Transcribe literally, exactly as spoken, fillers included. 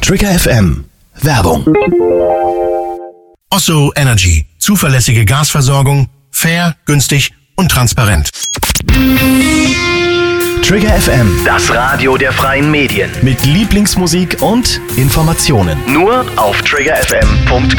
Trigger F M. Werbung. Osso Energy. Zuverlässige Gasversorgung. Fair, günstig und transparent. Trigger F M. Das Radio der freien Medien. Mit Lieblingsmusik und Informationen. Nur auf trigger f m punkt com.